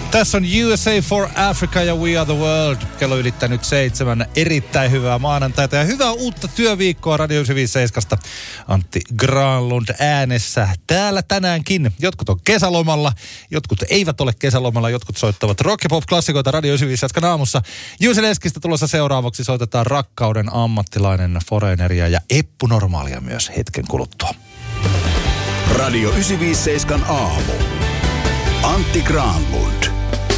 Tässä on USA for Africa ja We Are the World. Kello ylittänyt 7. Erittäin hyvää maanantaita ja hyvää uutta työviikkoa Radio 97. Antti Granlund äänessä täällä tänäänkin. Jotkut on kesälomalla, jotkut eivät ole kesälomalla, jotkut soittavat rock- ja pop-klassikoita Radio 97 aamussa. Juuse Leskistä tulossa seuraavaksi soitetaan Rakkauden ammattilainen, Foreigneria ja Eppu Normaalia myös hetken kuluttua. Radio 957 aamu. Antti Granlund.